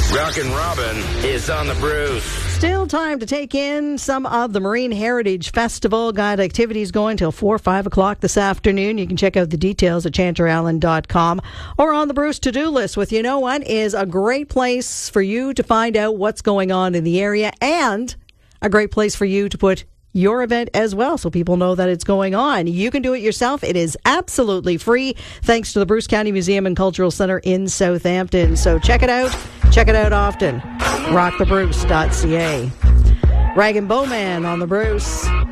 Rockin' Robin is on the Bruce. Still time to take in some of the Marine Heritage Festival. Got activities going till 4 or 5 o'clock this afternoon. You can check out the details at chanterallen.com or on the Bruce to-do list with You Know What is a great place for you to find out what's going on in the area and a great place for you to put your event as well so people know that it's going on. You can do it yourself. It is absolutely free thanks to the Bruce County Museum and Cultural Centre in Southampton. So check it out. Check it out often. rockthebruce.ca. Rag and Bowman on the Bruce.